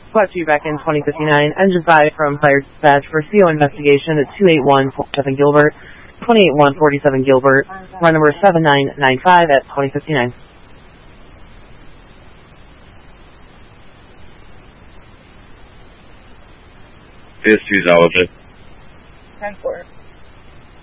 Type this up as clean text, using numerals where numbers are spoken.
Squad 2 back in 2059. Engine 5 from Fire Dispatch for CO investigation at 28147 Gilbert, 28147 Gilbert, run number 7995 at 2059. PS2's Oliver. 10-4.